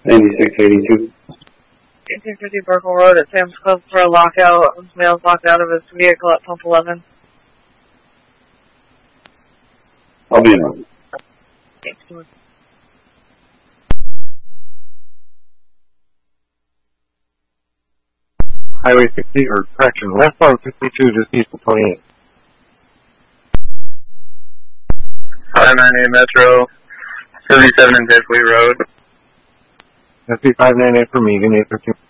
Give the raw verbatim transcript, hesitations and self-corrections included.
ninety-six eighty-two. eighteen fifty Burkle Road at Sam's Club for a lockout. Male's locked out of his vehicle at pump eleven. I'll be in on. Thanks, George. Highway sixty, or correction, westbound sixty-two, just east of twenty-eight. five ninety-eight Metro, thirty-seven and Deadway Road. S B five ninety-eight for Megan, eight fifteen.